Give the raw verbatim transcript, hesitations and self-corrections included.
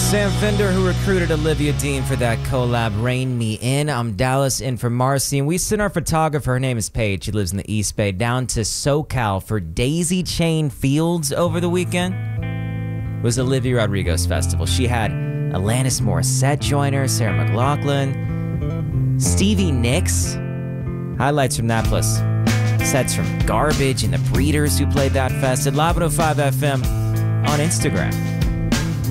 Sam Fender, who recruited Olivia Dean for that collab, Rein Me In. I'm Dallas in for Marcy, and we sent our photographer, her name is Paige, she lives in the East Bay, down to SoCal for Daisy Chain Fields over the weekend. It was Olivia Rodrigo's festival. She had Alanis Morissette join her, Sarah McLachlan, Stevie Nicks. Highlights from that, plus sets from Garbage and the Breeders who played that fest at Live one oh five F M on Instagram.